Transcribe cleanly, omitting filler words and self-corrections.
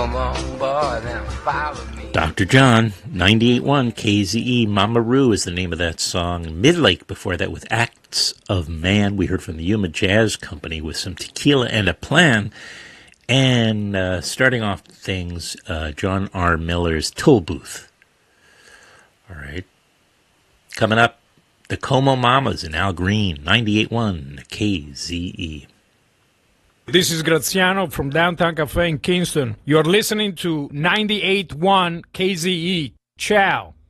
Come on, boy, now follow me. Dr. John, 98.1 KZE, Mama Roo is the name of that song. Midlake before that with Acts of Man. We heard from the Yuma Jazz Company with some Tequila and a Plan. And starting off things, John R. Miller's Toll Booth. All right. Coming up, the Como Mamas and Al Green, 98.1 KZE. This is Graziano from Downtown Cafe in Kingston. You're listening to 98.1 KZE. Ciao.